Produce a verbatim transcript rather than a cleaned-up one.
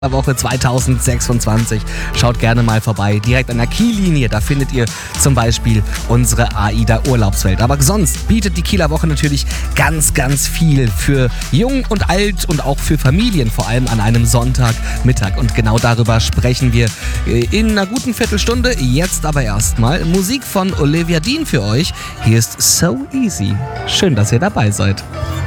Woche zweitausendsechsundzwanzig. Schaut gerne mal vorbei, direkt an der Kiellinie. Da findet ihr zum Beispiel unsere AIDA Urlaubswelt. Aber sonst bietet die Kieler Woche natürlich ganz, ganz viel für Jung und Alt und auch für Familien, vor allem an einem Sonntagmittag. Und genau darüber sprechen wir in einer guten Viertelstunde. Jetzt aber erstmal Musik von Olivia Dean für euch. Hier ist So Easy. Schön, dass ihr dabei seid.